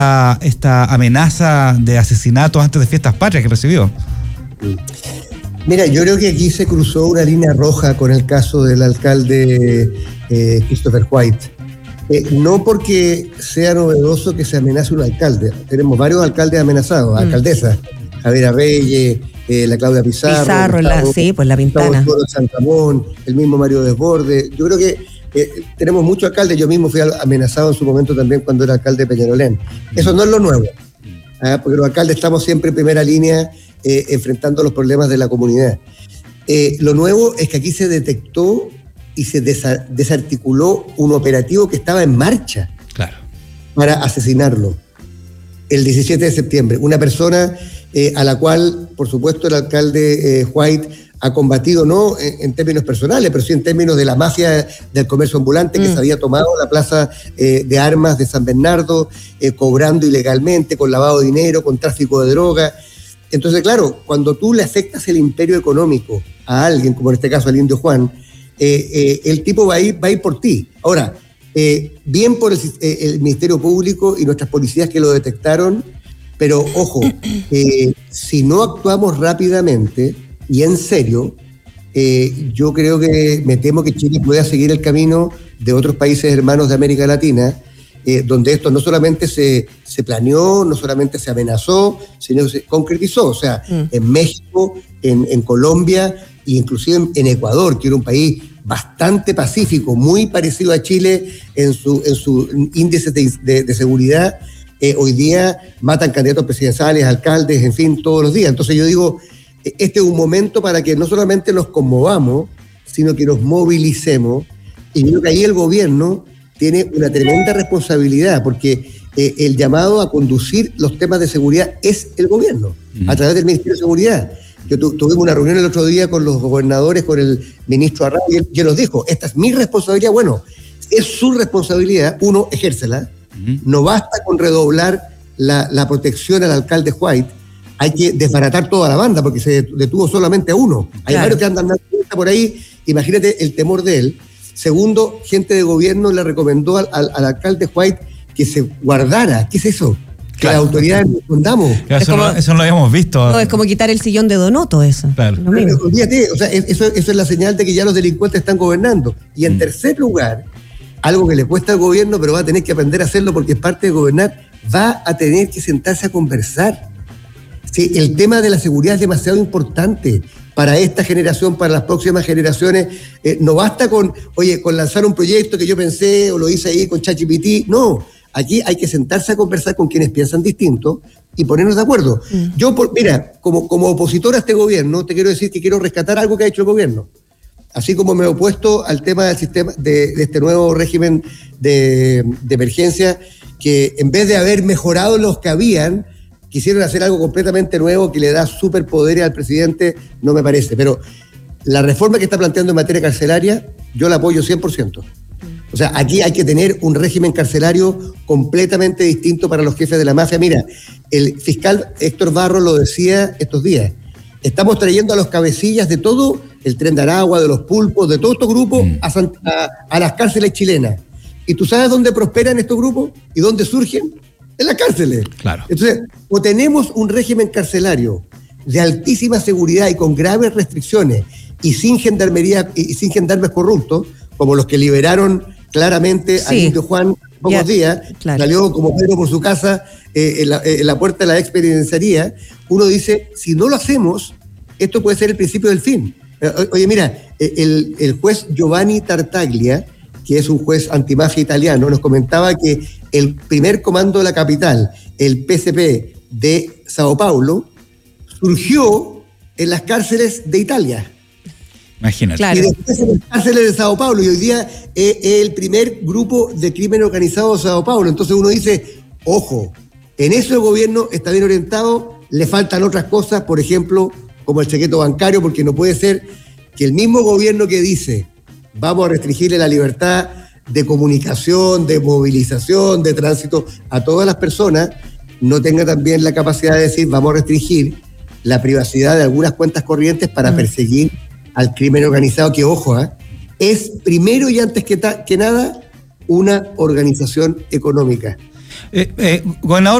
esta amenaza de asesinatos antes de fiestas patrias que recibió? Mira, yo creo que aquí se cruzó una línea roja con el caso del alcalde Christopher White. No porque sea novedoso que se amenace un alcalde. Tenemos varios alcaldes amenazados, alcaldesas. Javiera Reyes, la Claudia Pizarro, pues la Pintana. San Ramón, el mismo Mario Desbordes. Yo creo que tenemos muchos alcaldes. Yo mismo fui amenazado en su momento también cuando era alcalde de Peñalolén. Eso no es lo nuevo, porque los alcaldes estamos siempre en primera línea enfrentando los problemas de la comunidad. Lo nuevo es que aquí se detectó y se desarticuló un operativo que estaba en marcha para asesinarlo. El 17 de septiembre, una persona a la cual, por supuesto, el alcalde White ha combatido, no en términos personales, pero sí en términos de la mafia del comercio ambulante que se había tomado la plaza de armas de San Bernardo, cobrando ilegalmente, con lavado de dinero, con tráfico de droga. Entonces, claro, cuando tú le afectas el imperio económico a alguien, como en este caso al Indio Juan, el tipo va a ir por ti. Ahora, bien por el Ministerio Público y nuestras policías que lo detectaron, pero ojo, si no actuamos rápidamente y en serio, yo creo que me temo que Chile pueda seguir el camino de otros países hermanos de América Latina, donde esto no solamente se planeó, no solamente se amenazó, sino que se concretizó. O sea, en México, en Colombia e inclusive en Ecuador, que era un país bastante pacífico, muy parecido a Chile en su índice de seguridad. Hoy día matan candidatos presidenciales, alcaldes, en fin, todos los días. Entonces yo digo, este es un momento para que no solamente nos conmovamos, sino que nos movilicemos. Y creo que ahí el gobierno tiene una tremenda responsabilidad, porque el llamado a conducir los temas de seguridad es el gobierno, a través del Ministerio de Seguridad. Yo tuvimos una reunión el otro día con los gobernadores, con el ministro Arraiz, y él nos dijo, esta es mi responsabilidad. Bueno, es su responsabilidad, uno, ejércela. No basta con redoblar la protección al alcalde White, hay que desbaratar toda la banda, porque se detuvo solamente a uno. Hay varios que andan por ahí, imagínate el temor de él. Segundo, gente de gobierno le recomendó al alcalde White que se guardara. ¿Qué es eso? Que las autoridades nos escondamos. Eso no lo habíamos visto. No, es como quitar el sillón de Donoto, eso. Claro. Olvídate, o sea, eso es la señal de que ya los delincuentes están gobernando. Y en tercer lugar, algo que le cuesta al gobierno, pero va a tener que aprender a hacerlo porque es parte de gobernar, va a tener que sentarse a conversar. Sí, el tema de la seguridad es demasiado importante para esta generación, para las próximas generaciones. No basta con lanzar un proyecto que yo pensé o lo hice ahí con ChatGPT. No, aquí hay que sentarse a conversar con quienes piensan distinto y ponernos de acuerdo. Yo, mira, como opositor a este gobierno, te quiero decir que quiero rescatar algo que ha hecho el gobierno. Así como me he opuesto al tema del sistema de este nuevo régimen de emergencia, que en vez de haber mejorado los que habían, quisieron hacer algo completamente nuevo que le da superpoderes al presidente, no me parece. Pero la reforma que está planteando en materia carcelaria, yo la apoyo 100%. O sea, aquí hay que tener un régimen carcelario completamente distinto para los jefes de la mafia. Mira, el fiscal Héctor Barro lo decía estos días. Estamos trayendo a los cabecillas de todo, el Tren de Aragua, de los Pulpos, de todos estos grupos, a las cárceles chilenas. ¿Y tú sabes dónde prosperan estos grupos? ¿Y dónde surgen? En las cárceles. Claro. Entonces, o tenemos un régimen carcelario de altísima seguridad y con graves restricciones y sin gendarmería y sin gendarmes corruptos, como los que liberaron claramente al Indio Juan pocos días, salió como Pedro por su casa en la puerta de la expenitenciaría. Uno dice, si no lo hacemos, esto puede ser el principio del fin. Oye, mira, el juez Giovanni Tartaglia, que es un juez antimafia italiano, nos comentaba que el primer comando de la capital, el PCP de Sao Paulo, surgió en las cárceles de Italia. Imagínate. Claro. Y después en las cárceles de Sao Paulo, y hoy día es el primer grupo de crimen organizado de Sao Paulo. Entonces uno dice, ojo, en eso el gobierno está bien orientado, le faltan otras cosas, por ejemplo, como el secreto bancario, porque no puede ser que el mismo gobierno que dice vamos a restringirle la libertad de comunicación, de movilización, de tránsito a todas las personas, no tenga también la capacidad de decir vamos a restringir la privacidad de algunas cuentas corrientes para perseguir al crimen organizado, que ojo, es primero y antes que nada una organización económica. Gobernador,